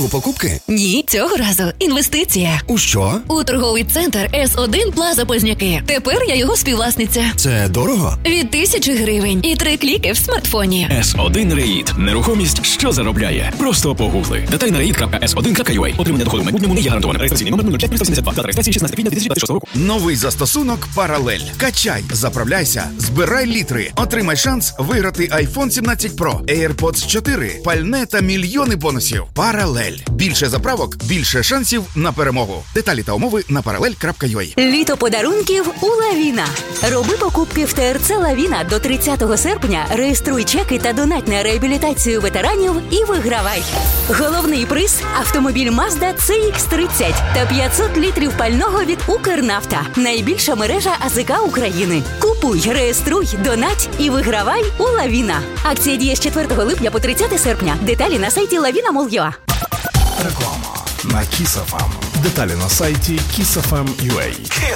Знову покупки? Ні, цього разу інвестиція. У що? У торговий центр С1 Плаза Позняки. Тепер я його співвласниця. Це дорого? Від 1000 гривень і 3 кліки в смартфоні. С1 Реїд. Нерухомість, що заробляє. Просто погугли. Деталі на reid.s1.ua. Отримання доходу в майбутньому не є гарантоване. Реєстраційний номер 05372. Дата реєстрації 16 квітня 2026 року. Новий застосунок «Паралель». Качай, заправляйся, збирай літри. Отримай шанс виграти iPhone 17 Pro, AirPods 4, пальне та мільйони бонусів. «Паралель». Більше заправок, більше шансів на перемогу. Деталі та умови на parallel.ua. Літо подарунків у Лавіна. Роби покупки в ТРЦ Лавіна до 30 серпня, реєструй чеки та донать на реабілітацію ветеранів і вигравай. Головний приз – автомобіль Mazda CX-30 та 500 літрів пального від Укрнафта. Найбільша мережа АЗК України. Купуй, реєструй, донать і вигравай у Лавіна. Акція діє з 4 липня по 30 серпня. Деталі на сайті lavina.mol.ua. Реклама на Kiss FM. Деталі на сайті kissfm.ua.